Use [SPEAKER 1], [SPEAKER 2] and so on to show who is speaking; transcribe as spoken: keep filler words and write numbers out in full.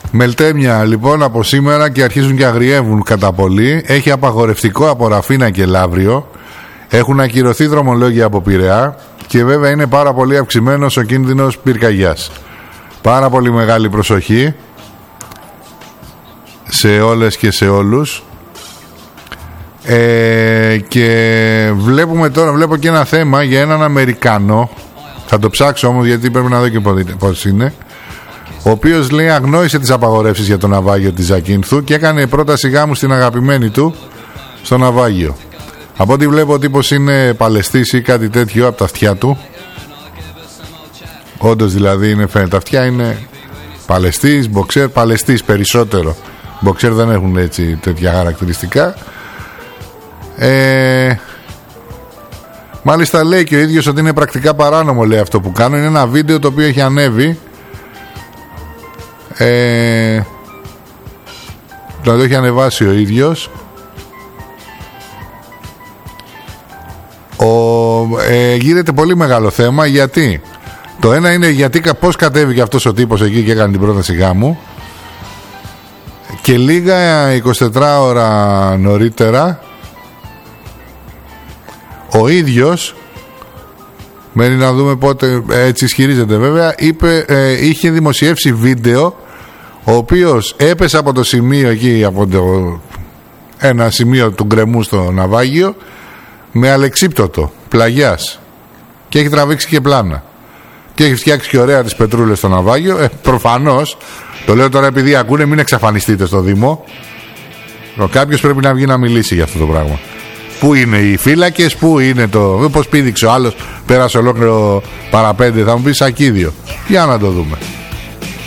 [SPEAKER 1] Μελτέμια λοιπόν από σήμερα και αρχίζουν και αγριεύουν κατά πολύ. Έχει απαγορευτικό από Ραφίνα και Λαύριο. Έχουν ακυρωθεί δρομολόγια από Πειραιά. Και βέβαια είναι πάρα πολύ αυξημένος ο κίνδυνος πυρκαγιάς. Πάρα πολύ μεγάλη προσοχή σε όλες και σε όλους. ε, Και βλέπουμε τώρα, βλέπω και ένα θέμα για έναν Αμερικάνο. Θα το ψάξω όμως γιατί πρέπει να δω και πώς είναι. Ο οποίος λέει αγνόησε τις απαγορεύσεις για το ναυάγιο της Ζακίνθου και έκανε πρόταση γάμου στην αγαπημένη του στο ναυάγιο. Από ό,τι βλέπω ο τύπος είναι παλαιστής ή κάτι τέτοιο από τα αυτιά του. Όντως δηλαδή είναι, φαίνεται, τα αυτιά είναι παλαιστής, μποξέρ, παλαιστής περισσότερο. Μποξέρ δεν έχουν έτσι τέτοια χαρακτηριστικά. ε, Μάλιστα λέει και ο ίδιος ότι είναι πρακτικά παράνομο, λέει, αυτό που κάνω. Είναι ένα βίντεο το οποίο έχει ανέβει. Ε, το έχει ανεβάσει ο ίδιος. Ο, ε, γίνεται πολύ μεγάλο θέμα. Γιατί? Το ένα είναι γιατί πώς κατέβηκε αυτός ο τύπος εκεί και έκανε την πρόταση γάμου. Και λίγα εικοσιτετρά ώρα νωρίτερα ο ίδιος, μένει να δούμε πότε, έτσι ισχυρίζεται βέβαια, είπε, ε, είχε δημοσιεύσει βίντεο ο οποίος έπεσε από το σημείο εκεί, από το, ένα σημείο του γκρεμού στο ναυάγιο, με αλεξίπτωτο πλαγιάς, και έχει τραβήξει και πλάνα και έχει φτιάξει και ωραία τις πετρούλες στο ναυάγιο. ε, Προφανώς, το λέω τώρα επειδή ακούνε, μην εξαφανιστείτε στο Δήμο. Κάποιος πρέπει να βγει να μιλήσει για αυτό το πράγμα. Πού είναι οι φύλακες, πού είναι το, πώς πήδηξε ο άλλος, πέρασε ολόκληρο παραπέντε. Θα μου πει σακίδιο. Για να το δούμε.